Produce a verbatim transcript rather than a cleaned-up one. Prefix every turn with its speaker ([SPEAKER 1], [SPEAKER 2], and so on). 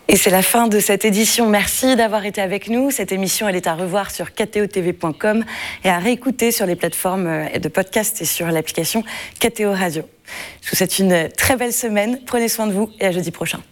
[SPEAKER 1] Et c'est la fin de cette édition. Merci d'avoir été avec nous. Cette émission, elle est à revoir sur k t o t v point com et à réécouter sur les plateformes de podcast et sur l'application K T O Radio. Je vous souhaite une très belle semaine. Prenez soin de vous et à jeudi prochain.